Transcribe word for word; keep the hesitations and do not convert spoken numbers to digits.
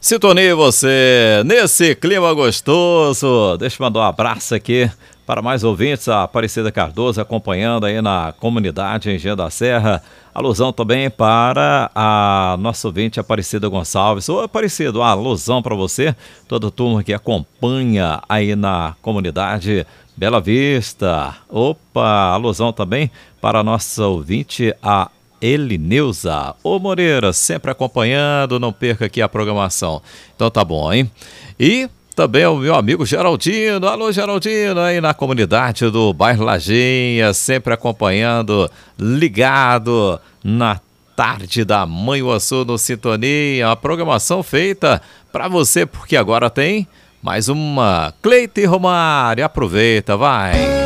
Sintonia você nesse clima gostoso. Deixa eu mandar um abraço aqui para mais ouvintes, a Aparecida Cardoso acompanhando aí na comunidade Engenho da Serra. Alusão também para a nossa ouvinte Aparecida Gonçalves. Ô Aparecido, alusão para você, toda a turma que acompanha aí na comunidade Bela Vista. Opa, alusão também para a nossa ouvinte, a Elineuza. Ô Moreira, sempre acompanhando, não perca aqui a programação. Então tá bom, hein? E também o meu amigo Geraldino. Alô, Geraldino, aí na comunidade do bairro Lajinha, sempre acompanhando, ligado na tarde da Manhuaçu no Sintonia. A programação feita para você, porque agora tem mais uma Cleite Romário. Aproveita, vai!